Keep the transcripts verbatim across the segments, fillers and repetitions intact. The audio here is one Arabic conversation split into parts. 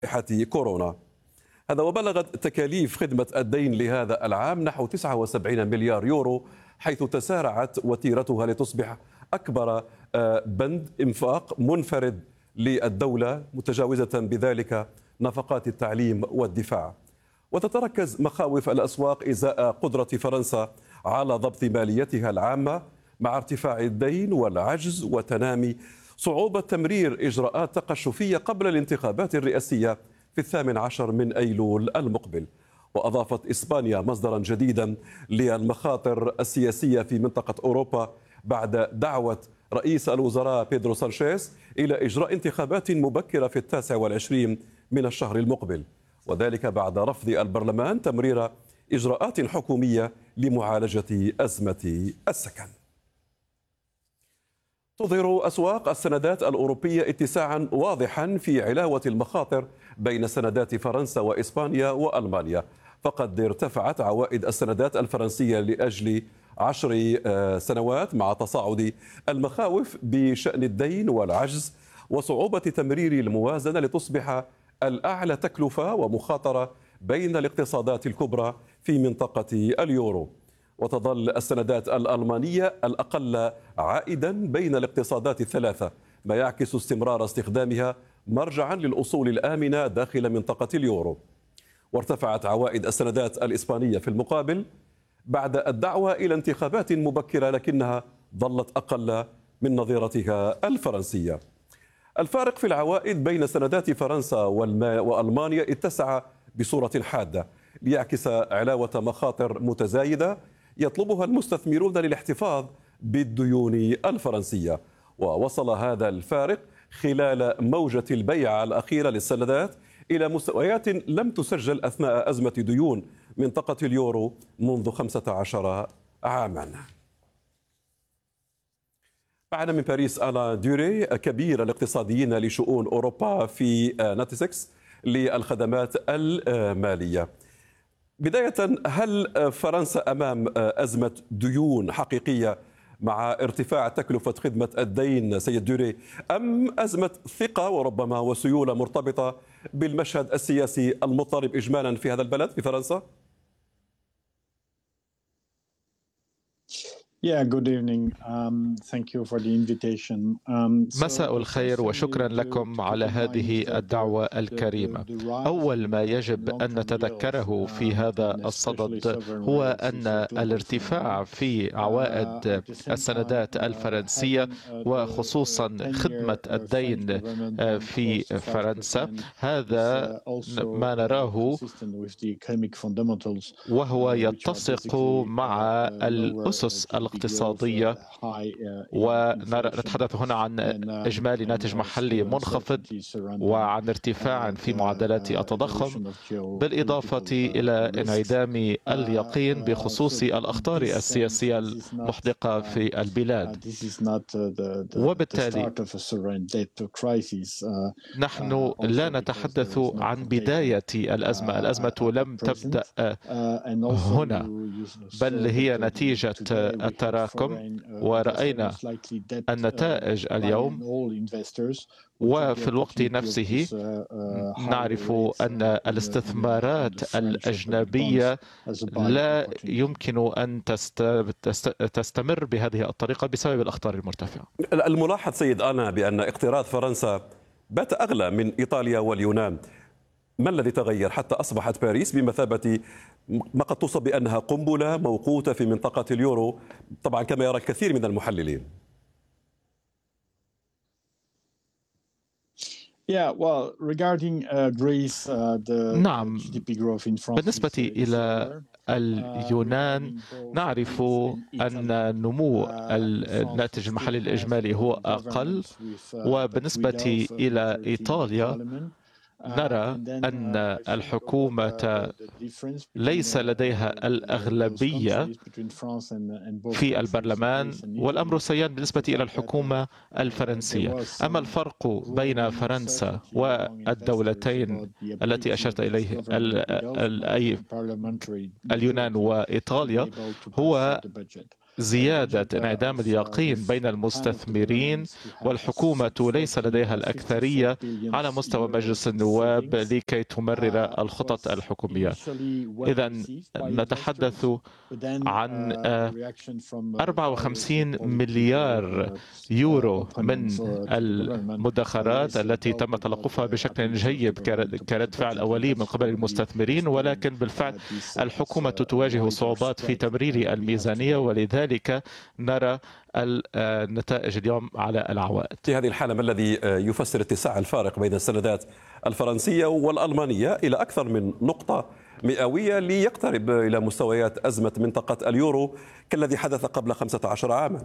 جائحة كورونا. هذا وبلغت تكاليف خدمة الدين لهذا العام نحو تسعة وسبعين مليار يورو، حيث تسارعت وتيرتها لتصبح أكبر بند إنفاق منفرد للدولة، متجاوزة بذلك نفقات التعليم والدفاع. وتتركز مخاوف الأسواق إزاء قدرة فرنسا على ضبط ماليتها العامة مع ارتفاع الدين والعجز وتنامي صعوبة تمرير إجراءات تقشفية قبل الانتخابات الرئاسية في الثامن عشر من أيلول المقبل. وأضافت إسبانيا مصدرا جديدا للمخاطر السياسية في منطقة أوروبا بعد دعوة رئيس الوزراء بيدرو سانشيز إلى إجراء انتخابات مبكرة في التاسع والعشرين من الشهر المقبل، وذلك بعد رفض البرلمان تمرير إجراءات حكومية لمعالجة أزمة السكن. تظهر أسواق السندات الأوروبية اتساعا واضحا في علاوة المخاطر بين سندات فرنسا وإسبانيا وألمانيا، فقد ارتفعت عوائد السندات الفرنسية لأجل عشر سنوات مع تصاعد المخاوف بشأن الدين والعجز وصعوبة تمرير الموازنة لتصبح الأعلى تكلفة ومخاطرة بين الاقتصادات الكبرى في منطقة اليورو. وتظل السندات الألمانية الأقل عائدا بين الاقتصادات الثلاثة، ما يعكس استمرار استخدامها مرجعا للأصول الآمنة داخل منطقة اليورو. وارتفعت عوائد السندات الإسبانية في المقابل بعد الدعوة إلى انتخابات مبكرة، لكنها ظلت أقل من نظيرتها الفرنسية. الفارق في العوائد بين سندات فرنسا وألمانيا اتسع بصورة حادة ليعكس علاوة مخاطر متزايدة يطلبها المستثمرون للاحتفاظ بالديون الفرنسية. ووصل هذا الفارق خلال موجة البيع الأخيرة للسندات إلى مستويات لم تسجل أثناء أزمة ديون منطقة اليورو منذ خمسة عشر عاما. معنا من باريس ألان دوري، كبير الاقتصاديين لشؤون أوروبا في ناتسكس للخدمات المالية. بداية، هل فرنسا أمام أزمة ديون حقيقية مع ارتفاع تكلفة خدمة الدين سيد دوري، أم أزمة ثقة وربما وسيولة مرتبطة بالمشهد السياسي المضطرب إجمالا في هذا البلد في فرنسا؟ Yeah, good evening. Um, thank you for the invitation. Um, مساء الخير وشكرا لكم على هذه الدعوة الكريمة. أول ما يجب أن نتذكره في هذا الصدد هو أن الارتفاع في عوائد السندات الفرنسية وخصوصا خدمة الدين في فرنسا، هذا ما نراه وهو يتسق مع الأسس الاقتصادية، ونتحدث هنا عن إجمالي ناتج محلي منخفض وعن ارتفاع في معدلات التضخم، بالإضافة إلى انعدام اليقين بخصوص الأخطار السياسية المحدقة في البلاد. وبالتالي نحن لا نتحدث عن بداية الأزمة، الأزمة لم تبدأ هنا بل هي نتيجة التراكم، ورأينا النتائج اليوم. وفي الوقت نفسه نعرف أن الاستثمارات الأجنبية لا يمكن أن تستمر بهذه الطريقة بسبب الأخطار المرتفعة. الملاحظ سيد أنا بأن اقتراض فرنسا بات أغلى من إيطاليا واليونان. ما الذي تغير حتى أصبحت باريس بمثابة ما قد توصف بأنها قنبلة موقوتة في منطقة اليورو، طبعا كما يرى الكثير من المحللين؟ نعم، بالنسبة إلى اليونان نعرف أن نمو الناتج المحلي الإجمالي هو أقل، وبالنسبة إلى إيطاليا نرى أن الحكومة ليس لديها الأغلبية في البرلمان، والأمر سيان بالنسبة إلى الحكومة الفرنسية. أما الفرق بين فرنسا والدولتين التي أشرت إليه اليونان وإيطاليا هو زيادة انعدام اليقين بين المستثمرين، والحكومة ليس لديها الأكثرية على مستوى مجلس النواب لكي تمرر الخطط الحكومية. إذا نتحدث عن أربعة وخمسين مليار يورو من المدخرات التي تم تلقفها بشكل جيد كرد فعل أولي من قبل المستثمرين، ولكن بالفعل الحكومة تواجه صعوبات في تمرير الميزانية، ولذلك نرى النتائج اليوم على العوائد. في هذه الحالة ما الذي يفسر اتساع الفارق بين السندات الفرنسية والألمانية إلى أكثر من نقطة مئوية ليقترب إلى مستويات أزمة منطقة اليورو كالذي حدث قبل خمسة عشر عاما؟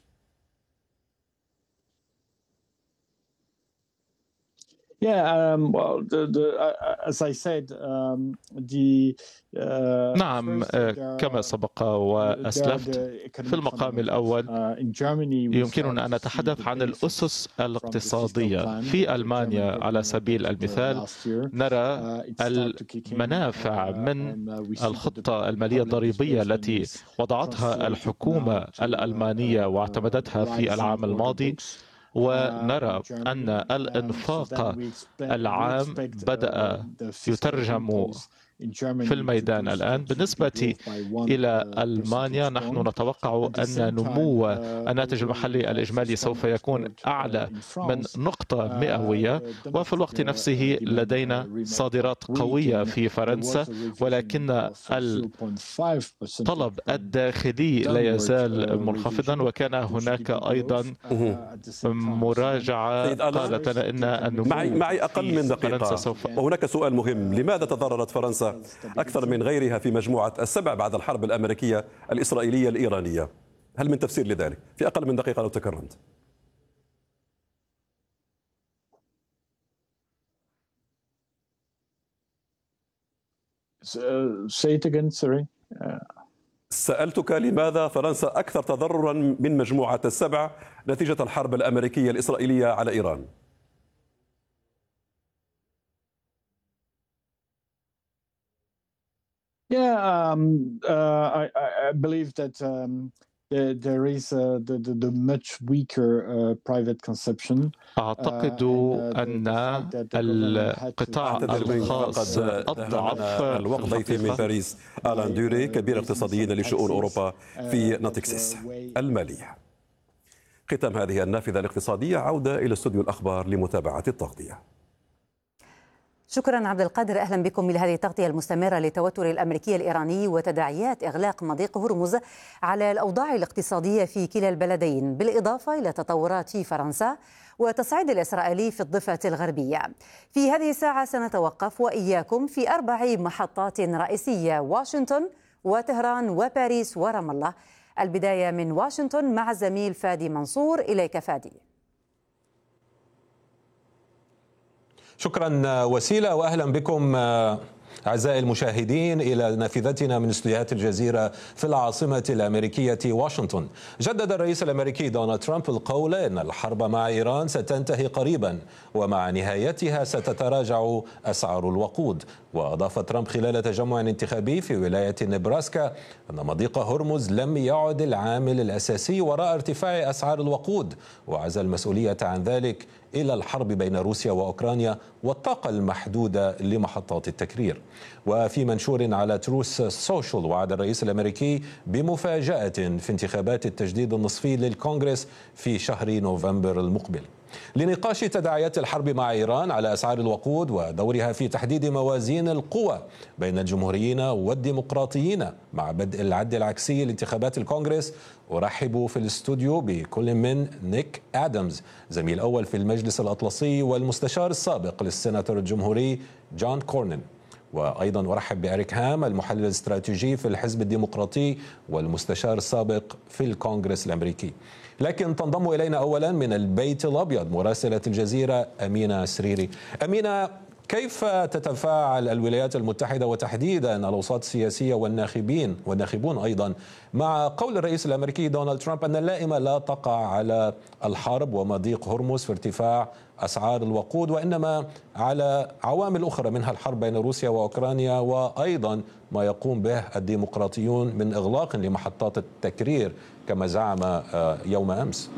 نعم، كما سبق وأسلفت، في المقام الأول يمكننا أن نتحدث عن الأسس الاقتصادية. في ألمانيا على سبيل المثال نرى المنافع من الخطة المالية الضريبية التي وضعتها الحكومة الألمانية واعتمدتها في العام الماضي، ونرى أن الإنفاق العام بدأ يترجم في الميدان الآن. بالنسبة إلى ألمانيا نحن نتوقع أن نمو الناتج المحلي الإجمالي سوف يكون أعلى من نقطة مئوية، وفي الوقت نفسه لدينا صادرات قوية في فرنسا، ولكن الطلب الداخلي لا يزال منخفضا، وكان هناك أيضا مراجعة قالت لنا أن النمو معي, معي أقل من دقيقة سوف... وهناك سؤال مهم: لماذا تضررت فرنسا أكثر من غيرها في مجموعة السبع بعد الحرب الأمريكية الإسرائيلية الإيرانية؟ هل من تفسير لذلك؟ في أقل من دقيقة لو تكرمت. سألتك لماذا فرنسا أكثر تضررا من مجموعة السبع نتيجة الحرب الأمريكية الإسرائيلية على إيران؟ Yeah, um, uh, I, I believe that um, there, there is uh, the, the, the much weaker uh, private consumption. أعتقد أن القطاع الخاص أضعف. الوقت ضيفي من باريس آلان دوري، كبير اقتصاديين لشؤون أوروبا في ناتكسيس المالية. ختام هذه النافذة الاقتصادية، عودة إلى استوديو الأخبار لمتابعة التغطية. شكرا عبد القادر، أهلا بكم إلى هذه التغطية المستمرة للتوتر الأمريكي الإيراني وتداعيات إغلاق مضيق هرمز على الأوضاع الاقتصادية في كلا البلدين، بالإضافة إلى تطورات في فرنسا وتصعيد الإسرائيلي في الضفة الغربية. في هذه الساعة سنتوقف وإياكم في أربع محطات رئيسية: واشنطن وطهران وباريس ورام الله. البداية من واشنطن مع الزميل فادي منصور. إليك فادي. شكرا وسيلة، وأهلا بكم أعزائي المشاهدين إلى نافذتنا من استديوهات الجزيرة في العاصمة الأمريكية واشنطن. جدد الرئيس الأمريكي دونالد ترامب القول إن الحرب مع إيران ستنتهي قريبا، ومع نهايتها ستتراجع أسعار الوقود. وأضاف ترامب خلال تجمع انتخابي في ولاية نبراسكا أن مضيق هرمز لم يعد العامل الأساسي وراء ارتفاع أسعار الوقود، وعزل المسؤولية عن ذلك إلى الحرب بين روسيا وأوكرانيا والطاقة المحدودة لمحطات التكرير. وفي منشور على تروث سوشيال، وعد الرئيس الأمريكي بمفاجأة في انتخابات التجديد النصفي للكونغرس في شهر نوفمبر المقبل. لنقاش تداعيات الحرب مع إيران على أسعار الوقود ودورها في تحديد موازين القوى بين الجمهوريين والديمقراطيين مع بدء العد العكسي لانتخابات الكونغرس، أرحب في الاستوديو بكل من نيك آدمز، زميل أول في المجلس الأطلسي والمستشار السابق للسيناتور الجمهوري جون كورنين، وأيضا أرحب بإريك هام، المحلل الاستراتيجي في الحزب الديمقراطي والمستشار السابق في الكونغرس الأمريكي. لكن تنضم إلينا أولا من البيت الأبيض مراسلة الجزيرة أمينة سريري. أمينة، كيف تتفاعل الولايات المتحدة وتحديدا الأوساط السياسية والناخبين والناخبون أيضا مع قول الرئيس الأمريكي دونالد ترامب أن اللائمة لا تقع على الحرب ومضيق هرمز في ارتفاع أسعار الوقود، وإنما على عوامل أخرى منها الحرب بين روسيا وأوكرانيا، وأيضا ما يقوم به الديمقراطيون من إغلاق لمحطات التكرير كما زعم يوم أمس؟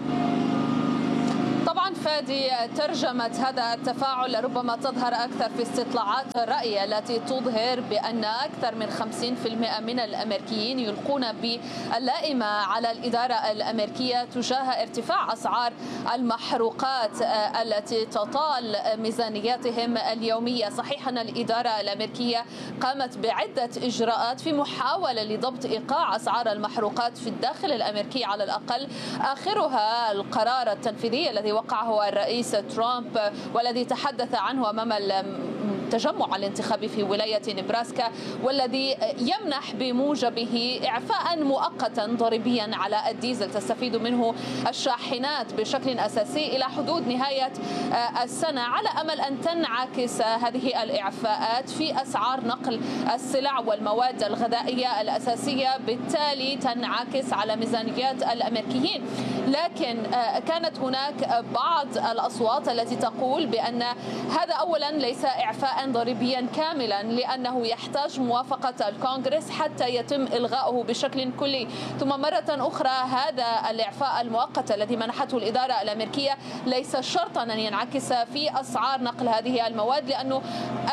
طبعا فادي، ترجمة هذا التفاعل ربما تظهر أكثر في استطلاعات الرأي التي تظهر بأن أكثر من خمسين بالمئة من الأمريكيين يلقون باللائمة على الإدارة الأمريكية تجاه ارتفاع أسعار المحروقات التي تطال ميزانياتهم اليومية. صحيح أن الإدارة الأمريكية قامت بعدة إجراءات في محاولة لضبط إيقاع أسعار المحروقات في الداخل الأمريكي على الأقل، آخرها القرار التنفيذي الذي وقعه الرئيس ترامب والذي تحدث عنه أمام التجمع الانتخابي في ولاية نبراسكا، والذي يمنح بموجبه إعفاء مؤقتا ضريبيا على الديزل تستفيد منه الشاحنات بشكل أساسي إلى حدود نهاية السنة، على أمل أن تنعكس هذه الإعفاءات في أسعار نقل السلع والمواد الغذائية الأساسية، بالتالي تنعكس على ميزانيات الأمريكيين. لكن كانت هناك بعض الأصوات التي تقول بأن هذا أولا ليس إعفاء ضريبيا كاملا، لأنه يحتاج موافقة الكونغرس حتى يتم إلغاؤه بشكل كلي، ثم مرة أخرى هذا الإعفاء المؤقت الذي منحته الإدارة الأمريكية ليس شرطا أن ينعكس في أسعار نقل هذه المواد، لأنه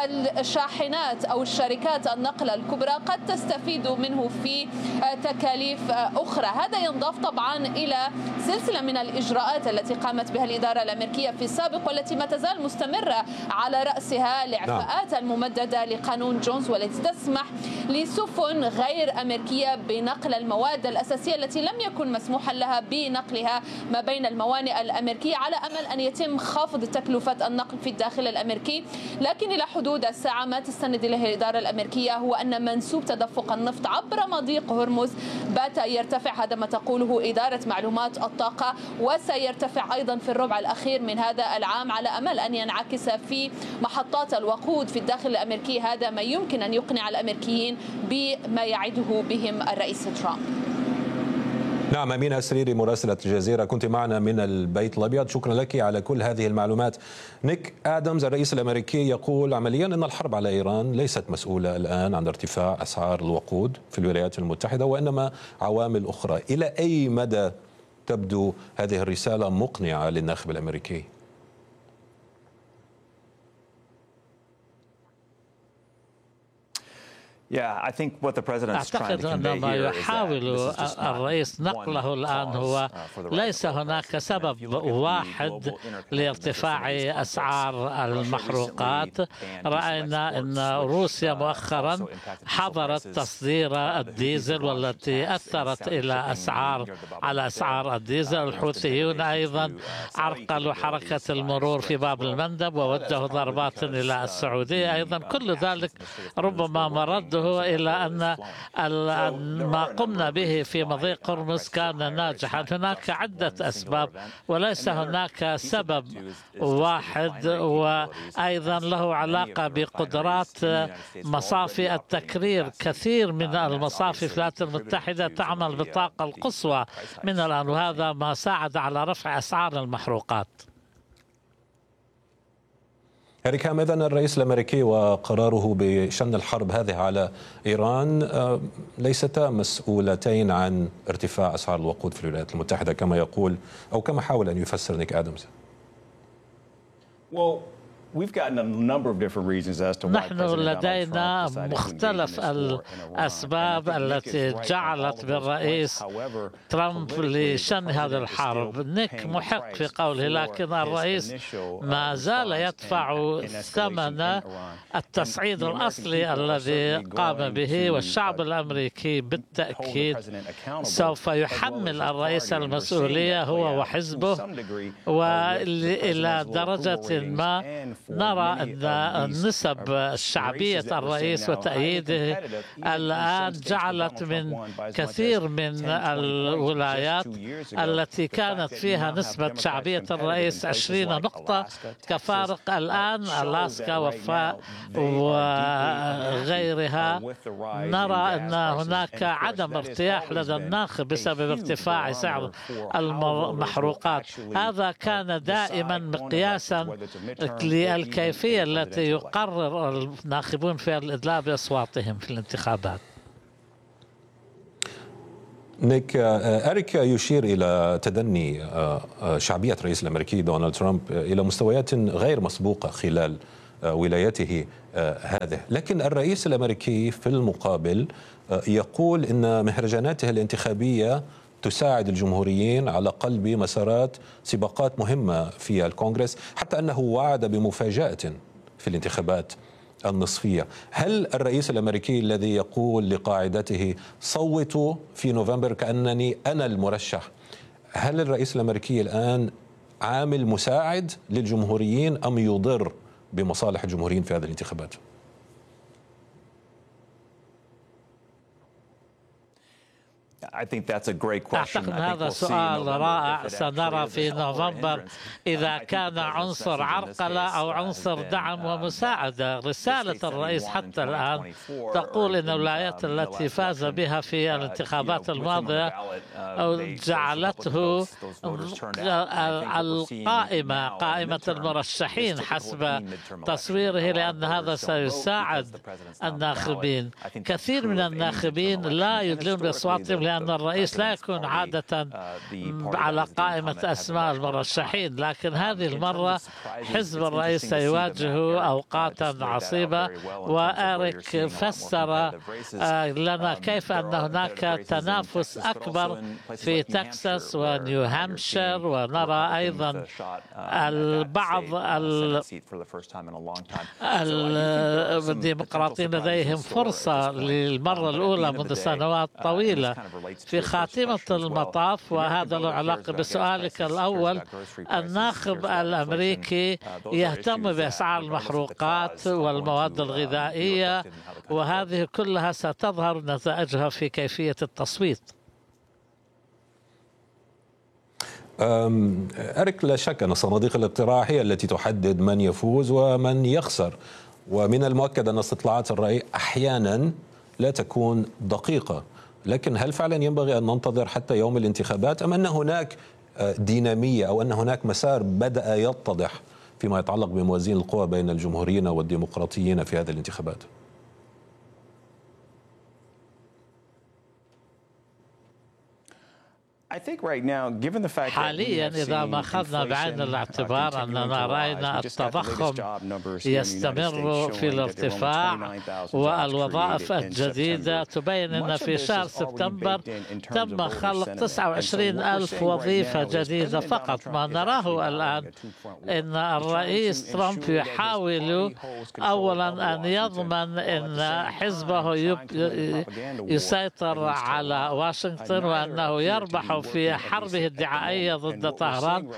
الشاحنات أو الشركات النقل الكبرى قد تستفيد منه في تكاليف أخرى. هذا ينضاف طبعا إلى سلسلة من الإجراءات التي قامت بها الإدارة الأمريكية في السابق والتي ما تزال مستمرة، على رأسها الإعفاءات الممددة لقانون جونز والتي تسمح لسفن غير أمريكية بنقل المواد الأساسية التي لم يكن مسموحا لها بنقلها ما بين الموانئ الأمريكية، على أمل أن يتم خفض تكلفة النقل في الداخل الأمريكي. لكن إلى حدود الساعة ما تستند إليه الإدارة الأمريكية هو أن منسوب تدفق النفط عبر مضيق هرمز بات يرتفع، هذا ما تقوله إدارة معلومات الطاقة، وسيرتفع أيضا في الربع الأخير من هذا العام، على أمل أن ينعكس في محطات الوقود في الداخل الأمريكي. هذا ما يمكن أن يقنع الأمريكيين بما يعده بهم الرئيس ترامب. نعم، أمينة سريري مراسلة الجزيرة كنت معنا من البيت الأبيض، شكرا لك على كل هذه المعلومات. نيك آدمز الرئيس الأمريكي يقول عمليا أن الحرب على إيران ليست مسؤولة الآن عن ارتفاع أسعار الوقود في الولايات المتحدة وإنما عوامل أخرى. إلى أي مدى تبدو هذه الرسالة مقنعة للناخب الأمريكي؟ أعتقد أن ما يحاول الرئيس نقله الآن هو ليس هناك سبب واحد لارتفاع أسعار المحروقات. رأينا أن روسيا مؤخرا حظرت تصدير الديزل والتي أثرت إلى أسعار على أسعار الديزل. الحوثيون أيضا عرقلوا حركة المرور في باب المندب ووجهوا ضربات إلى السعودية أيضا. كل ذلك ربما مرد إلى أن ما قمنا به في مضيق هرمز كان ناجحا. هناك عدة أسباب وليس هناك سبب واحد، وأيضا له علاقة بقدرات مصافي التكرير. كثير من المصافي في الولايات المتحدة تعمل بالطاقة القصوى من الآن، وهذا ما ساعد على رفع أسعار المحروقات. هاريكام، إذن الرئيس الأمريكي وقراره بشن الحرب هذه على إيران ليستا مسؤولتين عن ارتفاع أسعار الوقود في الولايات المتحدة كما يقول أو كما حاول أن يفسر نيك آدمز. نحن لدينا مختلف الأسباب التي جعلت بالرئيس ترامب لشن هذا الحرب. نيك محق في قوله، لكن الرئيس ما زال يدفع ثمن التصعيد الأصلي الذي قام به، والشعب الأمريكي بالتأكيد سوف يحمل الرئيس المسؤولية هو وحزبه، وإلى درجة ما نرى أن نسب شعبية الرئيس وتأييده الآن جعلت من كثير من الولايات التي كانت فيها نسبة شعبية الرئيس عشرين نقطة كفارق الآن ألاسكا وفاء وغيرها نرى أن هناك عدم ارتياح لدى الناخب بسبب ارتفاع سعر المحروقات. هذا كان دائما مقياسا للكيفية التي يقرر الناخبون فيها الإدلاء بأصواتهم في الانتخابات. نيك، أريك يشير إلى تدني شعبية الرئيس الأمريكي دونالد ترامب إلى مستويات غير مسبوقة خلال ولايته هذه، لكن الرئيس الأمريكي في المقابل يقول إن مهرجاناته الانتخابية تساعد الجمهوريين على قلب مسارات سباقات مهمة في الكونغرس، حتى أنه وعد بمفاجأة في الانتخابات النصفية. هل الرئيس الأمريكي الذي يقول لقاعدته صوتوا في نوفمبر كأنني أنا المرشح، هل الرئيس الأمريكي الآن عامل مساعد للجمهوريين أم يضر بمصالح الجمهوريين في هذه الانتخابات؟ أعتقد هذا سؤال رائع. سنرى في نوفمبر إذا كان عنصر عرقلة أو عنصر دعم ومساعدة. رسالة الرئيس حتى الآن تقول إن الولايات التي فاز بها في الانتخابات الماضية جعلته القائمة قائمة المرشحين حسب تصويره، لأن هذا سيساعد الناخبين. كثير من الناخبين لا يدلون بأصواتهم لأن الرئيس لا يكون عادة على قائمة أسماء المرشحين، لكن هذه المرة حزب الرئيس سيواجه أوقاتا عصيبة. وأريك فسر لنا كيف أن هناك تنافس أكبر في تكساس ونيو هامشير، ونرى أيضا البعض الديمقراطيين لديهم فرصة للمرة الأولى منذ سنوات طويلة. في خاتمة المطاف، وهذا له علاقة بسؤالك الأول، الناخب الأمريكي يهتم بأسعار المحروقات والمواد الغذائية، وهذه كلها ستظهر نتائجها في كيفية التصويت. أريك، لا شك أن صناديق الاقتراع هي التي تحدد من يفوز ومن يخسر، ومن المؤكد أن استطلاعات الرأي أحيانا لا تكون دقيقة، لكن هل فعلا ينبغي أن ننتظر حتى يوم الانتخابات أم أن هناك دينامية أو أن هناك مسار بدأ يتضح فيما يتعلق بموازين القوى بين الجمهوريين والديمقراطيين في هذه الانتخابات؟ حاليا إذا ما أخذنا بعين الاعتبار أننا رأينا التضخم يستمر في الارتفاع والوظائف الجديدة تبين أن في شهر سبتمبر تم خلق تسعة وعشرين ألف وظيفة جديدة فقط. ما نراه الآن أن الرئيس ترامب يحاول أولا أن يضمن أن حزبه يسيطر على واشنطن وأنه يربح في حربه الدعائية ضد طهران،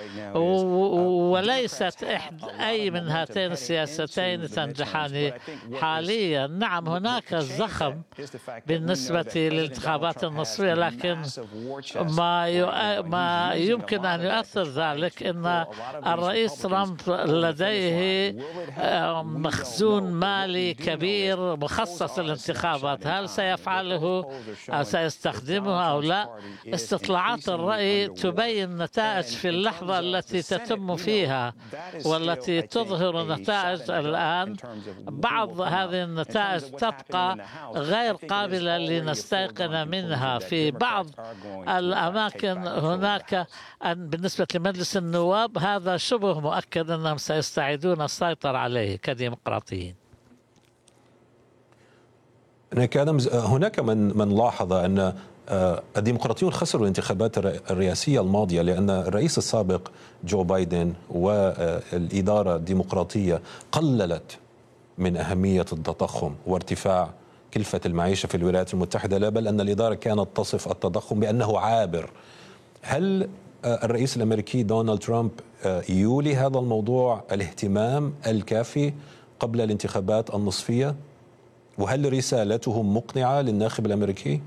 وليست أي من هاتين السياستين تنجحان حاليا. نعم هناك زخم بالنسبة للانتخابات النصفية، لكن ما ما يمكن أن يؤثر ذلك أن الرئيس ترامب لديه مخزون مالي كبير مخصص للانتخابات. هل سيفعله أو سيستخدمه أو لا؟ استطلاعات الرأي تبين نتائج في اللحظة التي تتم فيها والتي تظهر نتائج الآن. بعض هذه النتائج تبقى غير قابلة لنستيقن منها. في بعض الأماكن هناك بالنسبة لمجلس النواب هذا شبه مؤكد أنهم سيستعيدون السيطرة عليه كديمقراطيين. هناك من من لاحظ أن الديمقراطيون خسروا الانتخابات الرئاسية الماضية لأن الرئيس السابق جو بايدن والإدارة الديمقراطية قللت من أهمية التضخم وارتفاع كلفة المعيشة في الولايات المتحدة، لا بل أن الإدارة كانت تصف التضخم بأنه عابر. هل الرئيس الأمريكي دونالد ترامب يولي هذا الموضوع الاهتمام الكافي قبل الانتخابات النصفية؟ وهل رسالته مقنعة للناخب الأمريكي؟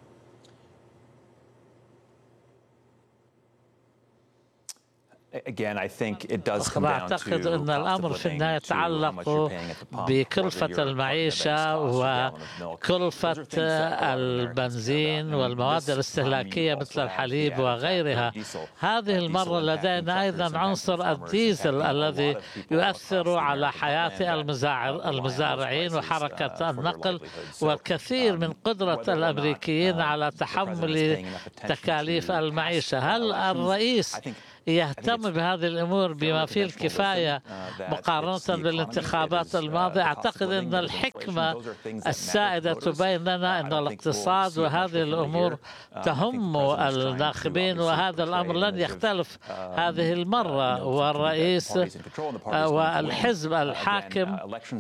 أعتقد أن الأمر في النهاية يتعلق بكلفة المعيشة وكلفة البنزين والمواد الاستهلاكية مثل الحليب وغيرها. هذه المرة لدينا أيضا عنصر الديزل الذي يؤثر على حياة المزارعين وحركة النقل والكثير من قدرة الأمريكيين على تحمل تكاليف المعيشة. هل الرئيس يهتم بهذه الأمور بما فيه الكفاية مقارنة بالانتخابات الماضية؟ أعتقد أن الحكمة السائدة بيننا أن الاقتصاد وهذه الأمور تهم الناخبين، وهذا الأمر لن يختلف هذه المرة. والرئيس والحزب الحاكم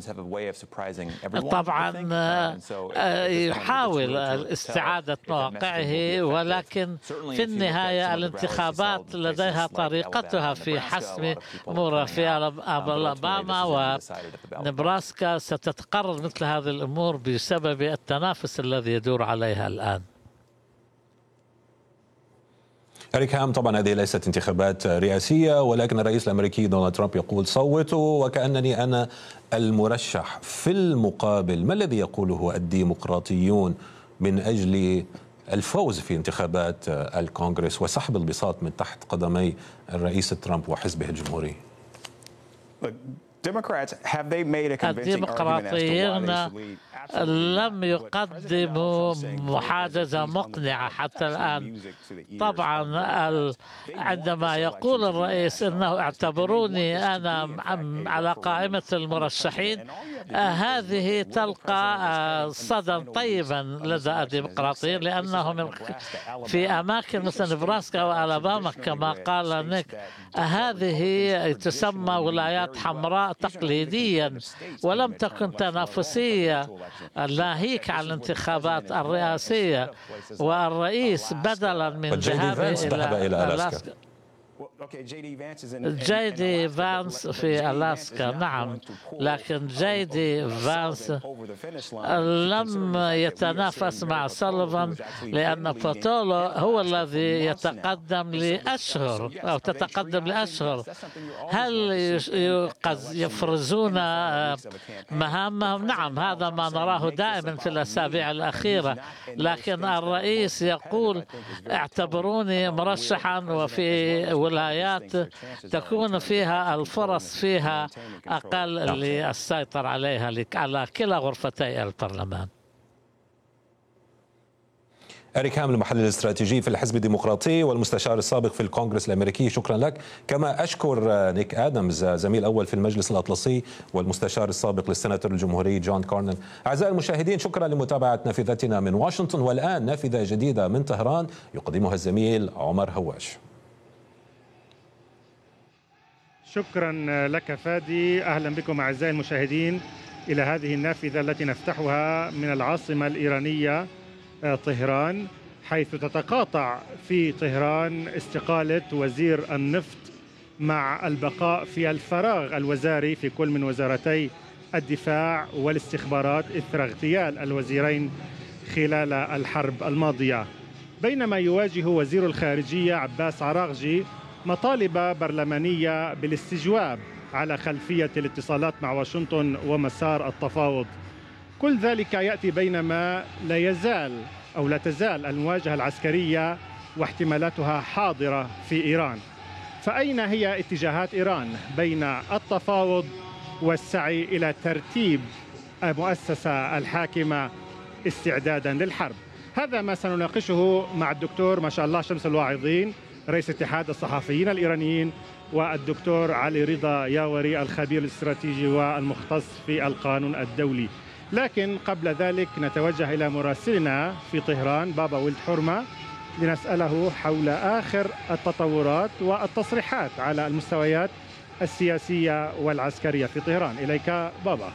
طبعا يحاول استعادة مواقعه، ولكن في النهاية الانتخابات لديها طريقتها في حسم أمورها. في ألاباما ونبراسكا ستتقرر مثل هذه الأمور بسبب التنافس الذي يدور عليها الآن. أريك هام، طبعا هذه ليست انتخابات رئاسية، ولكن الرئيس الأمريكي دونالد ترامب يقول صوتوا وكأنني أنا المرشح. في المقابل ما الذي يقوله الديمقراطيون من أجل الفوز في انتخابات الكونغرس وسحب البساط من تحت قدمي الرئيس ترامب وحزبه الجمهوري؟ الديمقراطيين لم يقدموا محاججة مقنعة حتى الآن. طبعا عندما يقول الرئيس أنه اعتبروني أنا على قائمة المرشحين، هذه تلقى صدى طيبا لدى الديمقراطيين، لأنهم في أماكن مثل نبراسكا وألاباما كما قال نيك، هذه تسمى ولايات حمراء تقليديا ولم تكن تنافسية ناهيك عن الانتخابات الرئاسية. والرئيس بدلا من ذهابه إلى ألاسكا، جي دي فانس في ألاسكا، نعم، لكن جي دي فانس لم يتنافس مع سوليفان لأن بوتولو هو الذي يتقدم لأشهر أو تتقدم لأشهر. هل يفرزون مهامهم؟ نعم، هذا ما نراه دائما في الأسابيع الأخيرة، لكن الرئيس يقول اعتبروني مرشحا، وفي ولايات تكون فيها الفرص فيها أقل للسيطرة عليها على كلا غرفتي البرلمان. أريك هام، المحلل الاستراتيجي في الحزب الديمقراطي والمستشار السابق في الكونغرس الأمريكي، شكرا لك. كما أشكر نيك آدمز، زميل أول في المجلس الأطلسي والمستشار السابق للسناتور الجمهوري جون كارنن. أعزائي المشاهدين، شكرا لمتابعة نافذتنا من واشنطن، والآن نافذة جديدة من طهران يقدمها الزميل عمر هواش. شكرا لك فادي. أهلا بكم أعزائي المشاهدين إلى هذه النافذة التي نفتحها من العاصمة الإيرانية طهران، حيث تتقاطع في طهران استقالة وزير النفط مع البقاء في الفراغ الوزاري في كل من وزارتي الدفاع والاستخبارات إثر اغتيال الوزيرين خلال الحرب الماضية. بينما يواجه وزير الخارجية عباس عراغجي مطالب برلمانية بالاستجواب على خلفية الاتصالات مع واشنطن ومسار التفاوض. كل ذلك يأتي بينما لا يزال أو لا تزال المواجهة العسكرية واحتمالاتها حاضرة في إيران. فأين هي اتجاهات إيران بين التفاوض والسعي إلى ترتيب المؤسسة الحاكمة استعدادا للحرب؟ هذا ما سنناقشه مع الدكتور ما شاء الله شمس الواعظين رئيس اتحاد الصحفيين الإيرانيين، والدكتور علي رضا ياوري الخبير الاستراتيجي والمختص في القانون الدولي. لكن قبل ذلك نتوجه إلى مراسلنا في طهران بابا ولد حرمة لنسأله حول آخر التطورات والتصريحات على المستويات السياسية والعسكرية في طهران. إليك بابا.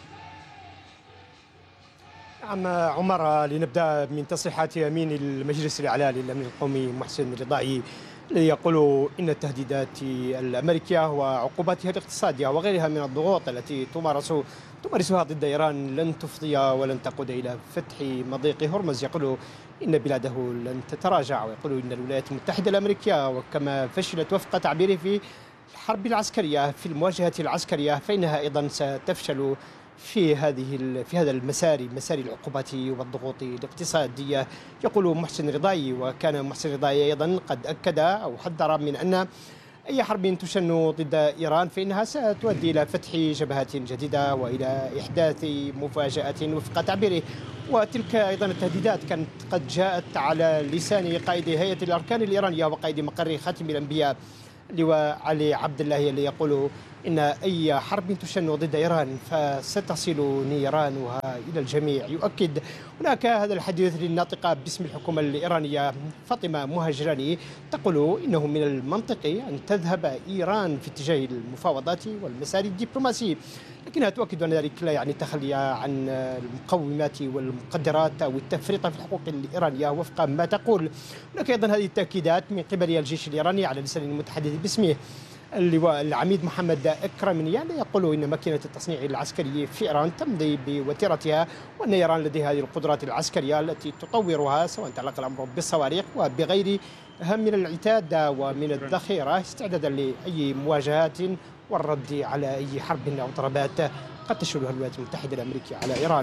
نعم عمر، لنبدأ من تصريحات أمين المجلس الإعلامي للأمن القومي محسن الرضاعي الذي يقول إن التهديدات الأمريكية وعقوباتها الاقتصادية وغيرها من الضغوط التي تمارس تمارسها ضد إيران لن تفضي ولن تقود إلى فتح مضيق هرمز. يقول إن بلاده لن تتراجع، ويقول إن الولايات المتحدة الأمريكية وكما فشلت وفق تعبيره في الحرب العسكرية في المواجهة العسكرية فإنها أيضا ستفشل في هذه في هذا المسار مسار العقوبات والضغوط الاقتصادية. يقول محسن رضاي، وكان محسن رضاي أيضا قد أكد أو حذر من أن أي حرب تشن ضد إيران فإنها ستؤدي إلى فتح جبهات جديدة وإلى إحداث مفاجأة وفق تعبيره. وتلك أيضا التهديدات كانت قد جاءت على لسان قائد هيئة الأركان الإيرانية وقائد مقر خاتم الأنبياء لواء علي عبد الله، اللي يقول إن أي حرب تشن ضد إيران فستصل نيرانها إلى الجميع. يؤكد هناك هذا الحديث للناطقة باسم الحكومة الإيرانية فاطمة مهاجراني، تقول إنه من المنطقي أن تذهب إيران في اتجاه المفاوضات والمسار الدبلوماسي، لكنها تؤكد أن ذلك لا يعني التخلي عن المقومات والمقدرات أو التفريط في الحقوق الإيرانية وفق ما تقول. هناك أيضا هذه التأكيدات من قبل الجيش الإيراني على لسان المتحدث باسمه اللواء العميد محمد أكرمنيان، يقول إن ماكينة التصنيع العسكري في إيران تمضي بوتيرتها، وأن إيران لديها هذه القدرات العسكرية التي تطورها سواء تعلق الأمر بالصواريخ وبغيرها من العتاد ومن الذخيرة استعدادا لأي مواجهات والرد على أي حرب أو ضربات قد تشهدها الولايات المتحدة الأمريكية على إيران.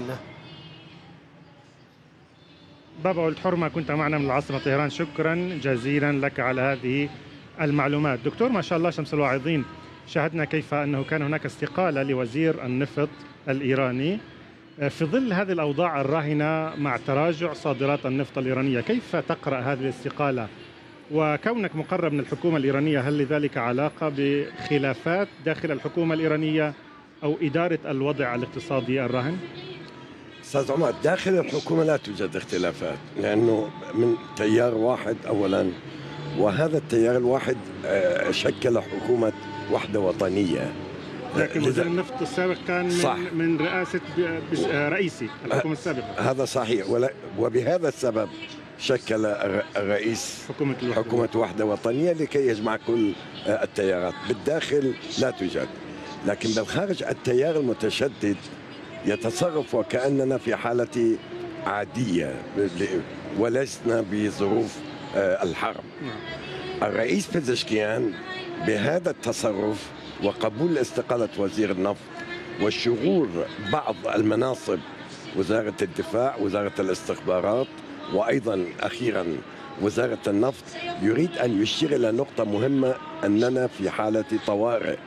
بابا ولد حرمة، كنت معنا من العاصمة طهران، شكرا جزيلا لك على هذه المعلومات. دكتور ما شاء الله شمس الواعظين، شاهدنا كيف أنه كان هناك استقالة لوزير النفط الإيراني في ظل هذه الأوضاع الراهنة مع تراجع صادرات النفط الإيرانية. كيف تقرأ هذه الاستقالة؟ وكونك مقرب من الحكومة الإيرانية، هل لذلك علاقة بخلافات داخل الحكومة الإيرانية أو إدارة الوضع الاقتصادي الراهن؟ أستاذ عمر، داخل الحكومة لا توجد اختلافات، لأنه من تيار واحد أولا، وهذا التيار الواحد شكل حكومة وحدة وطنية. لكن وزير النفط السابق كان من, صح. من رئاسة رئيسي الحكومة السابقة. هذا صحيح، وبهذا السبب شكل الرئيس حكومة, حكومة وحدة وطنية لكي يجمع كل التيارات. بالداخل لا توجد، لكن بالخارج التيار المتشدد يتصرف وكأننا في حالة عادية ولسنا بظروف الحرب. الرئيس بيزشكيان بهذا التصرف وقبول استقالة وزير النفط والشغور بعض المناصب، وزارة الدفاع، وزارة الاستخبارات، وأيضا أخيرا وزارة النفط، يريد أن يشير إلى نقطة مهمة، أننا في حالة طوارئ.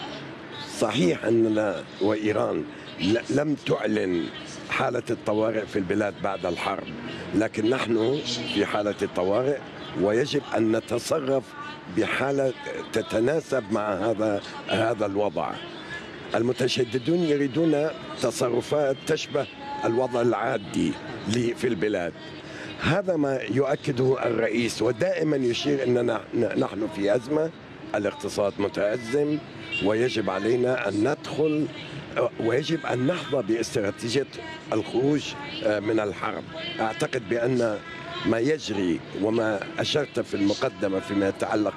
صحيح أننا وإيران لم تعلن حالة الطوارئ في البلاد بعد الحرب، لكن نحن في حالة الطوارئ ويجب أن نتصرف بحالة تتناسب مع هذا هذا الوضع. المتشددون يريدون تصرفات تشبه الوضع العادي في البلاد. هذا ما يؤكده الرئيس، ودائما يشير أننا نحن في أزمة، الاقتصاد متأزم، ويجب علينا أن ندخل ويجب أن نحظى باستراتيجية الخروج من الحرب. أعتقد بأن ما يجري وما أشرت في المقدمة فيما يتعلق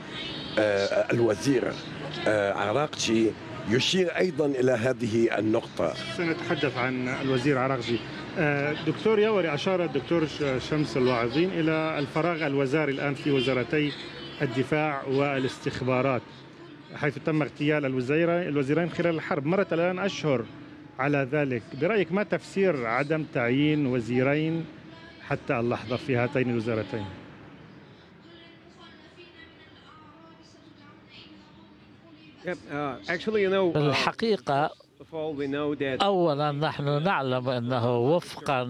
بالوزير عراقجي يشير أيضا إلى هذه النقطة. سنتحدث عن الوزير عراقجي. دكتور ياوري، أشار الدكتور شمس الواعظين إلى الفراغ الوزاري الآن في وزارتي الدفاع والاستخبارات، حيث تم اغتيال الوزيرين خلال الحرب. مرت الآن أشهر على ذلك. برأيك ما تفسير عدم تعيين وزيرين حتى اللحظة في هاتين الوزارتين؟ الحقيقة أولا نحن نعلم أنه وفقا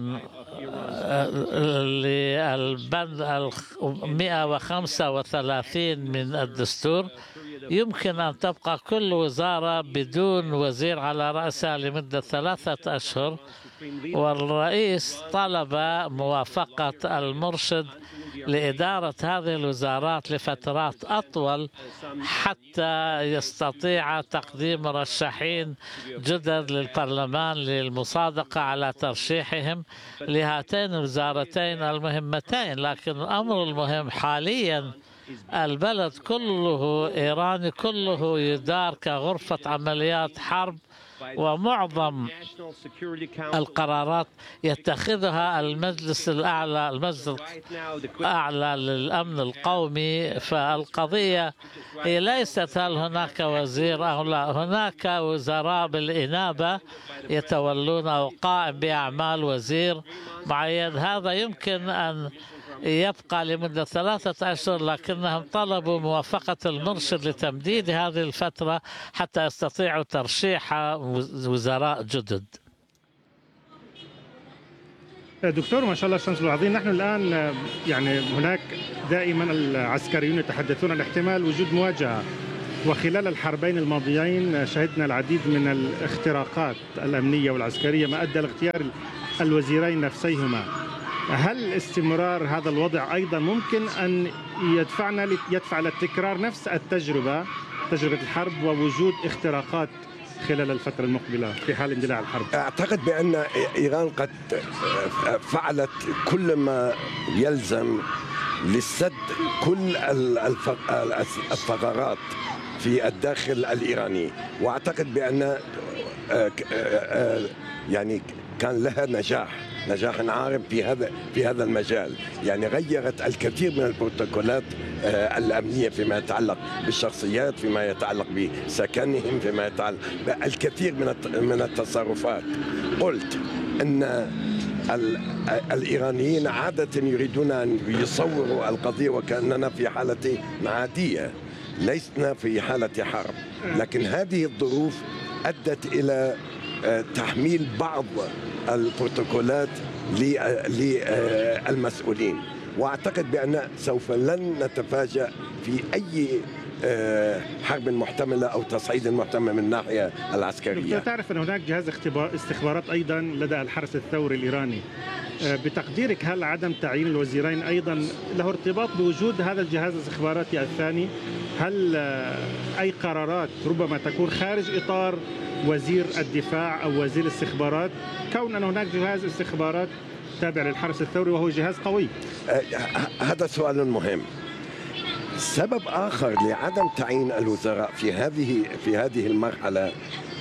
للبند مئة وخمسة وثلاثين من الدستور يمكن أن تبقى كل وزارة بدون وزير على رأسها لمدة ثلاثة أشهر، والرئيس طلب موافقة المرشد لإدارة هذه الوزارات لفترات أطول حتى يستطيع تقديم مرشحين جدد للبرلمان للمصادقة على ترشيحهم لهاتين الوزارتين المهمتين. لكن الأمر المهم حاليا البلد كله إيراني، كله يدار كغرفة عمليات حرب، ومعظم القرارات يتخذها المجلس الأعلى المجلس الأعلى للأمن القومي. فالقضية هي ليست هل هناك وزير أو لا، هناك وزراء بالإنابة يتولون أو قائم بأعمال وزير معين. هذا يمكن أن يبقى لمدة ثلاثة أشهر، لكنهم طلبوا موافقة المرشد لتمديد هذه الفترة حتى يستطيعوا ترشيح وزراء جدد. دكتور ما شاء الله الشمس العظيم، نحن الآن يعني هناك دائما العسكريون يتحدثون عن احتمال وجود مواجهة، وخلال الحربين الماضيين شهدنا العديد من الاختراقات الأمنية والعسكرية ما أدى لاغتيال الوزيرين نفسيهما. هل استمرار هذا الوضع أيضا ممكن أن يدفعنا يدفع لتكرار نفس التجربة، تجربة الحرب، ووجود اختراقات خلال الفترة المقبلة في حال اندلاع الحرب؟ أعتقد بأن إيران قد فعلت كل ما يلزم لسد كل الثغرات في الداخل الإيراني، وأعتقد بأن يعني كان لها نجاح نجاح عارم في هذا في هذا المجال. يعني غيرت الكثير من البروتوكولات الأمنية فيما يتعلق بالشخصيات، فيما يتعلق بسكنهم، فيما يتعلق الكثير من من التصرفات. قلت أن الإيرانيين عادة يريدون أن يصوروا القضية وكأننا في حالة عادية، لسنا في حالة حرب، لكن هذه الظروف أدت إلى تحميل بعض البروتوكولات للمسؤولين، وأعتقد بأن سوف لن نتفاجأ في أي حرب محتملة أو تصعيد محتمل من الناحية العسكرية. تعرف أن هناك جهاز استخبارات أيضا لدى الحرس الثوري الإيراني، بتقديرك هل عدم تعيين الوزيرين أيضا له ارتباط بوجود هذا الجهاز الاستخباراتي الثاني؟ هل أي قرارات ربما تكون خارج إطار وزير الدفاع أو وزير الاستخبارات، كون أن هناك جهاز استخبارات تابع للحرس الثوري وهو جهاز قوي؟ هذا سؤال مهم. سبب آخر لعدم تعيين الوزراء في هذه في هذه المرحلة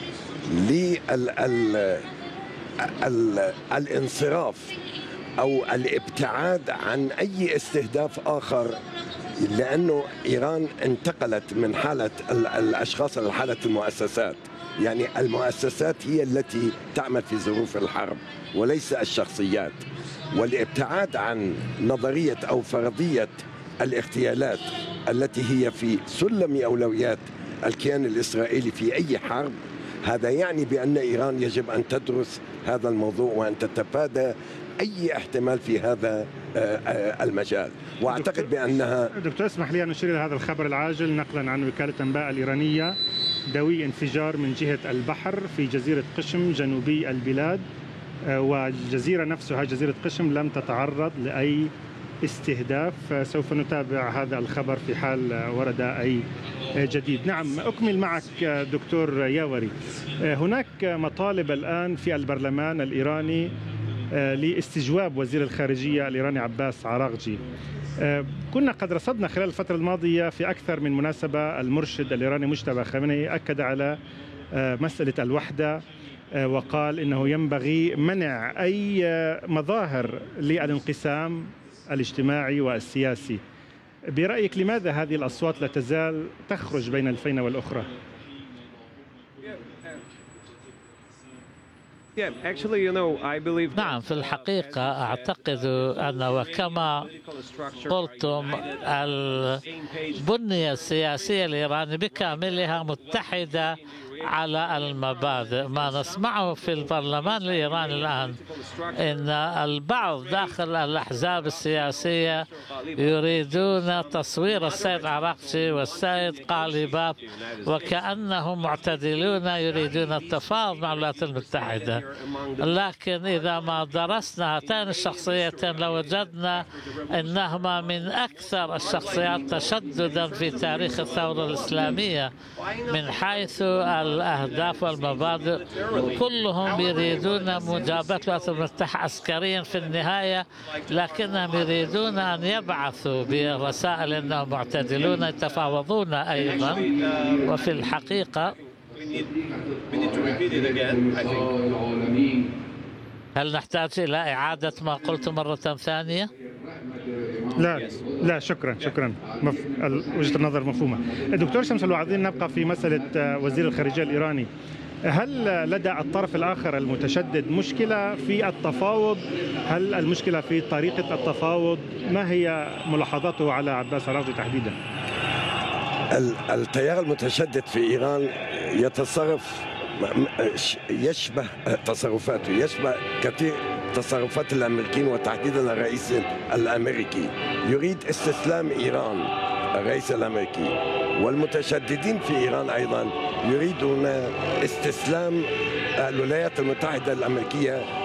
للانصراف أو الابتعاد عن أي استهداف آخر، لأنه إيران انتقلت من حالة الأشخاص إلى حالة المؤسسات. يعني المؤسسات هي التي تعمل في ظروف الحرب وليس الشخصيات، والابتعاد عن نظرية أو فرضية الاغتيالات التي هي في سلم أولويات الكيان الإسرائيلي في أي حرب. هذا يعني بأن إيران يجب أن تدرس هذا الموضوع وأن تتفادى أي احتمال في هذا المجال، وأعتقد بأنها. دكتور اسمح لي أن أشير إلى هذا الخبر العاجل نقلا عن وكالة أنباء الإيرانية. دوي انفجار من جهة البحر في جزيرة قشم جنوبي البلاد، والجزيرة نفسها جزيرة قشم لم تتعرض لأي استهداف. سوف نتابع هذا الخبر في حال ورد أي جديد. نعم، أكمل معك دكتور ياوري. هناك مطالب الآن في البرلمان الإيراني لاستجواب وزير الخارجية الإيراني عباس عراغجي. كنا قد رصدنا خلال الفترة الماضية في أكثر من مناسبة المرشد الإيراني مجتبى خامنئي أكد على مسألة الوحدة، وقال إنه ينبغي منع أي مظاهر للانقسام الاجتماعي والسياسي. برأيك لماذا هذه الأصوات لا تزال تخرج بين الفينة والأخرى؟ نعم، في الحقيقة أعتقد أن وكما قلتم البنية السياسية الإيرانية بكاملها متحدة على المبادئ. ما نسمعه في البرلمان الإيراني الآن إن البعض داخل الأحزاب السياسية يريدون تصوير السيد عراغجي والسيد قاليباف وكأنهم معتدلون يريدون التفاوض مع الولايات المتحدة، لكن إذا ما درسنا هاتين الشخصيتين لوجدنا أنهما من أكثر الشخصيات تشددا في تاريخ الثورة الإسلامية من حيث الأهداف والمبادئ كلهم يريدون مجابهة الولايات المتحدة عسكريا في النهاية، لكنهم يريدون أن يبعثوا برسائل أنهم معتدلون يتفاوضون أيضا. وفي الحقيقة هل نحتاج إلى إعادة ما قلت مرة ثانية؟ لا لا شكرا شكرا مف... وجهة النظر مفهومة. الدكتور شمس الوعظين، نبقى في مسألة وزير الخارجية الإيراني. هل لدى الطرف الآخر المتشدد مشكلة في التفاوض؟ هل المشكلة في طريقة التفاوض؟ ما هي ملاحظاته على عباس عراقجي تحديدا؟ التيار المتشدد في إيران يتصرف يشبه تصرفاته يشبه كثير تصرفات الأمريكيين وتحديدا الرئيس الأمريكي. يريد استسلام إيران الرئيس الأمريكي، والمتشددين في إيران أيضا يريدون استسلام الولايات المتحدة الأمريكية